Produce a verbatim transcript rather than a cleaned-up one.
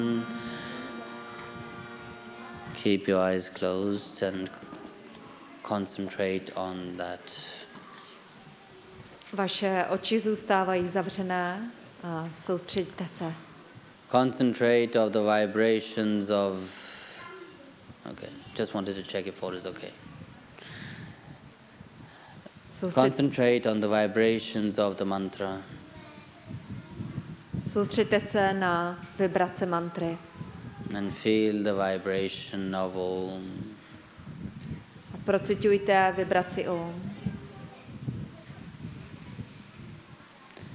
Keep your eyes closed and concentrate on that. Vaše oči zůstávají zavřené a soustřeďte se. Concentrate of the vibrations of. Okay, just wanted to check if all is okay. Soustřed... Concentrate on the vibrations of the mantra. Soustřeďte se na vibrace mantry. And feel the vibration of Om. A procitujte vibraci Om.